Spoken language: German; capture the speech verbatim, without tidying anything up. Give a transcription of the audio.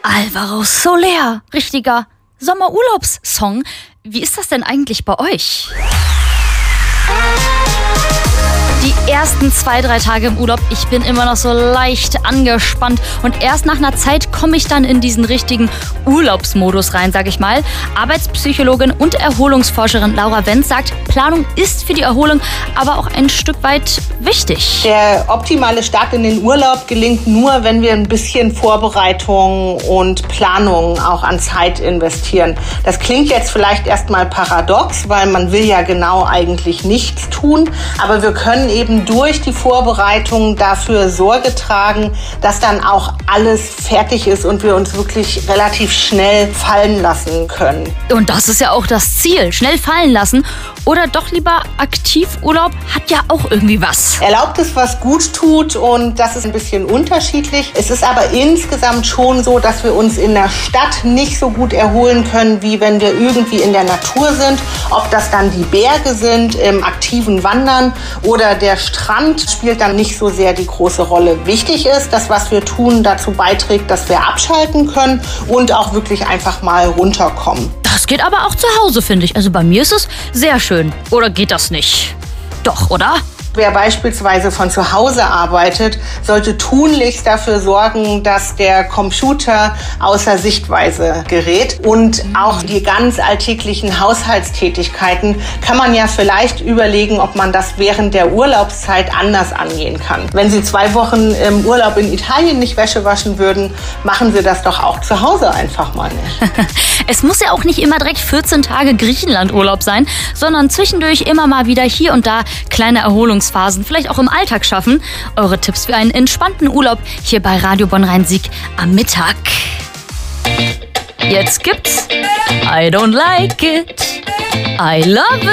Alvaro Soler, richtiger Sommerurlaubssong. Wie ist das denn eigentlich bei euch? Die ersten zwei, drei Tage im Urlaub, ich bin immer noch so leicht angespannt und erst nach einer Zeit komme ich dann in diesen richtigen Urlaubsmodus rein, sag ich mal. Arbeitspsychologin und Erholungsforscherin Laura Wenz sagt, Planung ist für die Erholung aber auch ein Stück weit wichtig. Der optimale Start in den Urlaub gelingt nur, wenn wir ein bisschen Vorbereitung und Planung auch an Zeit investieren. Das klingt jetzt vielleicht erstmal paradox, weil man will ja genau eigentlich nichts tun, aber wir können eben durch die Vorbereitung dafür Sorge tragen, dass dann auch alles fertig ist und wir uns wirklich relativ schnell fallen lassen können. Und das ist ja auch das Ziel, schnell fallen lassen. Oder doch lieber Aktivurlaub, hat ja auch irgendwie was. Erlaubtes, was gut tut, und das ist ein bisschen unterschiedlich. Es ist aber insgesamt schon so, dass wir uns in der Stadt nicht so gut erholen können, wie wenn wir irgendwie in der Natur sind. Ob das dann die Berge sind, im aktiven Wandern oder der Strand, spielt dann nicht so sehr die große Rolle. Wichtig ist, dass was wir tun dazu beiträgt, dass wir abschalten können und auch wirklich einfach mal runterkommen. Das geht aber auch zu Hause, finde ich. Also bei mir ist es sehr schön. Oder geht das nicht? Doch, oder? Wer beispielsweise von zu Hause arbeitet, sollte tunlichst dafür sorgen, dass der Computer außer Sichtweise gerät. Und auch die ganz alltäglichen Haushaltstätigkeiten kann man ja vielleicht überlegen, ob man das während der Urlaubszeit anders angehen kann. Wenn Sie zwei Wochen im Urlaub in Italien nicht Wäsche waschen würden, machen Sie das doch auch zu Hause einfach mal nicht. Es muss ja auch nicht immer direkt vierzehn Tage Griechenland-Urlaub sein, sondern zwischendurch immer mal wieder hier und da kleine Erholungsphasen, vielleicht auch im Alltag schaffen. Eure Tipps für einen entspannten Urlaub hier bei Radio Bonn-Rhein-Sieg am Mittag. Jetzt gibt's I don't like it, I love it.